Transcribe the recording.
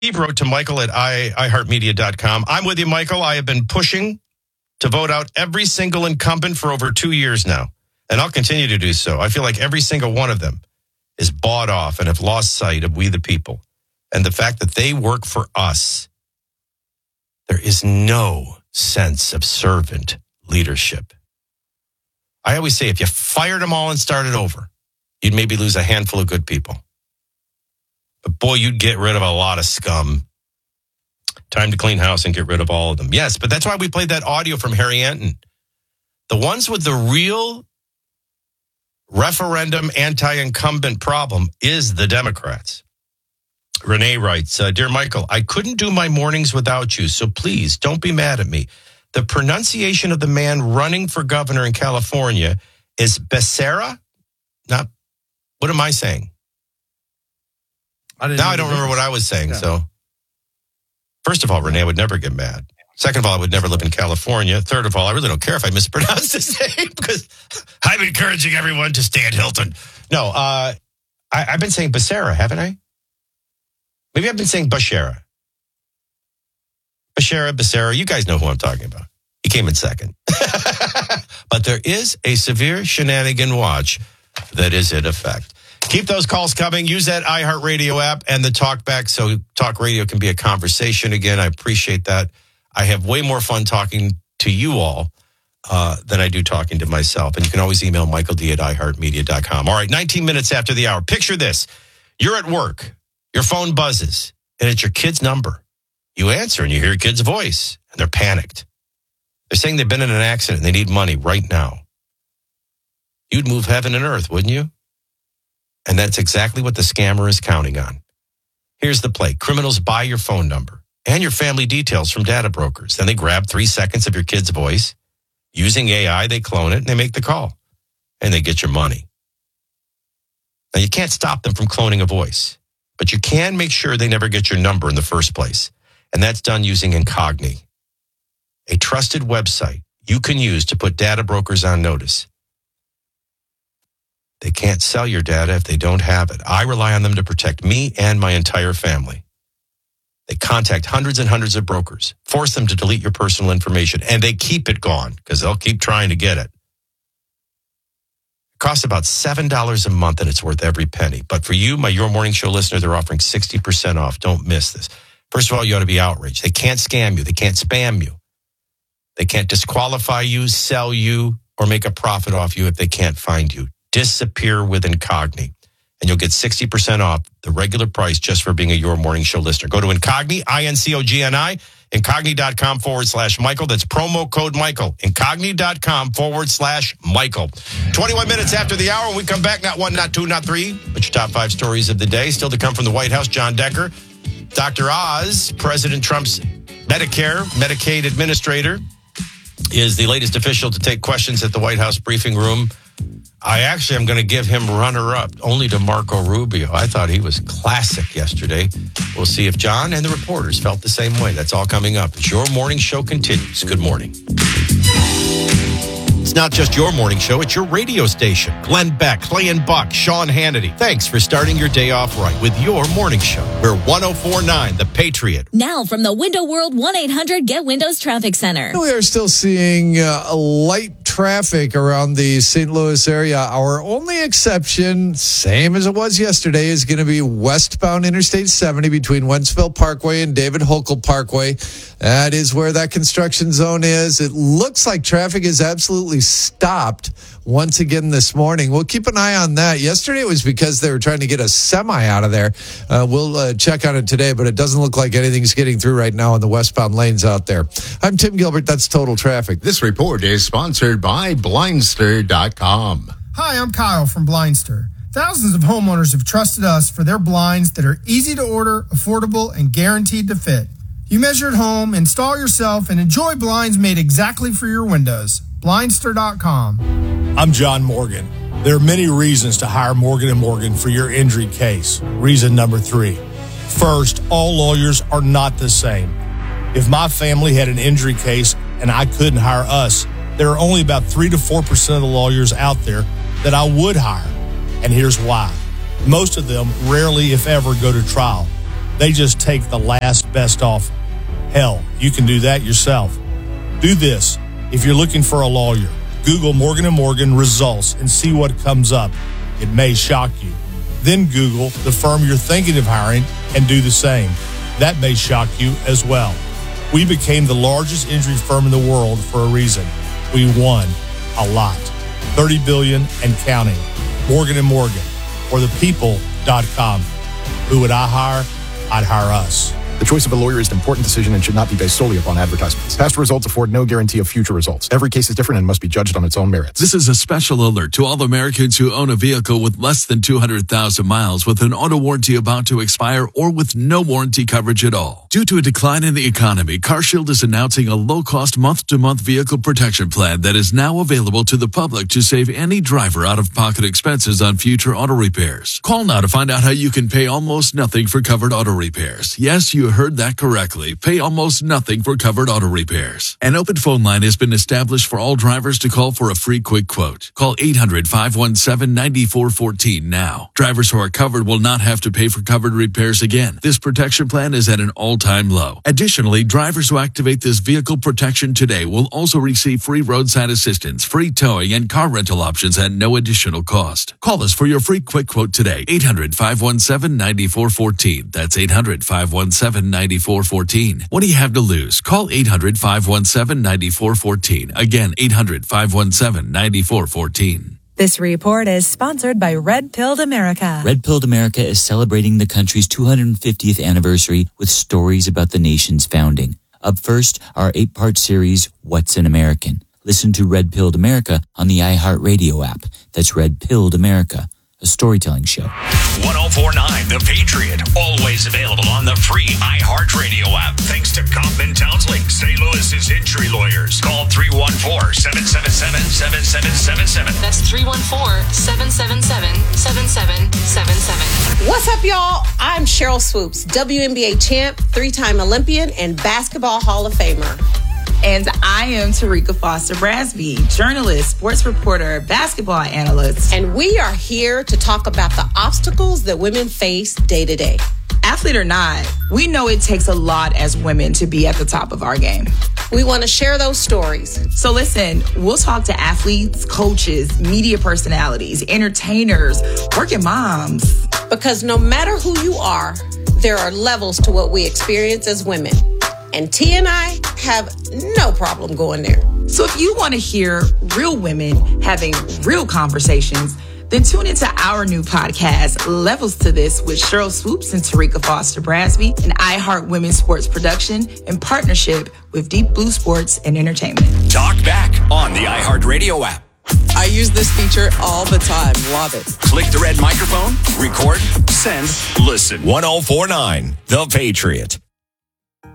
Steve wrote to Michael at iHeartMedia.com. I'm with you, Michael. I have been pushing to vote out every single incumbent for over 2 years now, and I'll continue to do so. I feel like every single one of them is bought off and have lost sight of we the people. And the fact that they work for us, there is no sense of servant leadership. I always say if you fired them all and started over, you'd maybe lose a handful of good people. But boy, you'd get rid of a lot of scum. Time to clean house and get rid of all of them. Yes, but that's why we played that audio from Harry Anton. The ones with the real referendum anti-incumbent problem is the Democrats. Renee writes, Dear Michael, I couldn't do my mornings without you, so please don't be mad at me. The pronunciation of the man running for governor in California is Becerra? Not, what am I saying? I don't remember what I was saying. Yeah. So, first of all, Renee, I would never get mad. Second of all, I would never live in California. Third of all, I really don't care if I mispronounce his name because I'm encouraging everyone to stay at Hilton. No, I've been saying Becerra, haven't I? Maybe I've been saying Becerra. Becerra, you guys know who I'm talking about. He came in second. But there is a severe shenanigan watch that is in effect. Keep those calls coming. Use that iHeartRadio app and the TalkBack so Talk Radio can be a conversation again. I appreciate that. I have way more fun talking to you all than I do talking to myself. And you can always email michaeld@iheartmedia.com. All right, 19 minutes after the hour. Picture this. You're at work. Your phone buzzes, and it's your kid's number. You answer, and you hear your kid's voice, and they're panicked. They're saying they've been in an accident, and they need money right now. You'd move heaven and earth, wouldn't you? And that's exactly what the scammer is counting on. Here's the play. Criminals buy your phone number and your family details from data brokers. Then they grab 3 seconds of your kid's voice. Using AI, they clone it, and they make the call. And they get your money. Now, you can't stop them from cloning a voice, but you can make sure they never get your number in the first place. And that's done using Incogni, a trusted website you can use to put data brokers on notice. They can't sell your data if they don't have it. I rely on them to protect me and my entire family. They contact hundreds and hundreds of brokers, force them to delete your personal information, and they keep it gone because they'll keep trying to get it. It costs about $7 a month, and it's worth every penny. But for you, my Your Morning Show listener, they're offering 60% off. Don't miss this. First of all, you ought to be outraged. They can't scam you. They can't spam you. They can't disqualify you, sell you, or make a profit off you if they can't find you. Disappear with Incogni, and you'll get 60% off the regular price just for being a Your Morning Show listener. Go to Incogni, INCOGNI, Incogni.com/Michael. That's promo code Michael. Incogni.com/Michael. 21 minutes after the hour, when we come back, not one, not two, not three, but your top 5 stories of the day. Still to come from the White House, John Decker. Dr. Oz, President Trump's Medicaid administrator, is the latest official to take questions at the White House briefing room. I actually am going to give him runner-up only to Marco Rubio. I thought he was classic yesterday. We'll see if John and the reporters felt the same way. That's all coming up. It's Your Morning Show continues. Good morning. It's not just your morning show, it's your radio station. Glenn Beck, Clay and Buck, Sean Hannity. Thanks for starting your day off right with your morning show. We're 104.9 The Patriot. Now from the Window World 1-800-GET-WINDOWS Traffic Center. We are still seeing light traffic around the St. Louis area. Our only exception, same as it was yesterday, is going to be westbound Interstate 70 between Wentzville Parkway and David Hochul Parkway. That is where that construction zone is. It looks like traffic is absolutely stopped once again this morning. We'll keep an eye on that. Yesterday it was because they were trying to get a semi out of there. We'll check on it today, but it doesn't look like anything's getting through right now in the westbound lanes out there. I'm Tim Gilbert. That's Total Traffic. This report is sponsored by Blindster.com. Hi, I'm Kyle from Blindster. Thousands of homeowners have trusted us for their blinds that are easy to order, affordable, and guaranteed to fit. You measure at home, install yourself, and enjoy blinds made exactly for your windows. Blindster.com. I'm John Morgan. There are many reasons to hire Morgan & Morgan for your injury case. Reason number 3. First, all lawyers are not the same. If my family had an injury case and I couldn't hire us, there are only about 3 to 4% of the lawyers out there that I would hire. And here's why. Most of them rarely, if ever, go to trial. They just take the last best offer. Hell, you can do that yourself. Do this. If you're looking for a lawyer, Google Morgan & Morgan results and see what comes up. It may shock you. Then Google the firm you're thinking of hiring and do the same. That may shock you as well. We became the largest injury firm in the world for a reason. We won a lot. $30 billion and counting. Morgan & Morgan, or thepeople.com. Who would I hire? I'd hire us. The choice of a lawyer is an important decision and should not be based solely upon advertisements. Past results afford no guarantee of future results. Every case is different and must be judged on its own merits. This is a special alert to all Americans who own a vehicle with less than 200,000 miles with an auto warranty about to expire or with no warranty coverage at all. Due to a decline in the economy, CarShield is announcing a low-cost month-to-month vehicle protection plan that is now available to the public to save any driver out-of-pocket expenses on future auto repairs. Call now to find out how you can pay almost nothing for covered auto repairs. Yes, you heard that correctly. Pay almost nothing for covered auto repairs. An open phone line has been established for all drivers to call for a free quick quote. Call 800-517-9414 now. Drivers who are covered will not have to pay for covered repairs again. This protection plan is at an all-time low. Additionally, drivers who activate this vehicle protection today will also receive free roadside assistance, free towing, and car rental options at no additional cost. Call us for your free quick quote today. 800-517-9414. That's 800-517-9414. What do you have to lose? Call 800-517-9414. Again, 800-517-9414. This report is sponsored by Red Pilled America. Red Pilled America is celebrating the country's 250th anniversary with stories about the nation's founding. Up first, our 8-part series, What's an American? Listen to Red Pilled America on the iHeartRadio app. That's Red Pilled America, a storytelling show. 1049 The Patriot, always available on the free iHeartRadio app. Thanks to Kaufman Townsley, St. Louis's injury lawyers. Call 314-777-7777. That's 314-777-7777. What's up, y'all? I'm Cheryl Swoops, WNBA champ, 3-time Olympian, and Basketball Hall of Famer. And I am Tarika Foster Brasby, journalist, sports reporter, basketball analyst. And we are here to talk about the obstacles that women face day to day. Athlete or not, we know it takes a lot as women to be at the top of our game. We want to share those stories. So listen, we'll talk to athletes, coaches, media personalities, entertainers, working moms. Because no matter who you are, there are levels to what we experience as women. And T and I have no problem going there. So if you want to hear real women having real conversations, then tune into our new podcast, Levels to This, with Cheryl Swoops and Tarika Foster Brasby, an iHeart Women's Sports production in partnership with Deep Blue Sports and Entertainment. Talk back on the iHeartRadio app. I use this feature all the time. Love it. Click the red microphone, record, send, listen. 1049 The Patriot.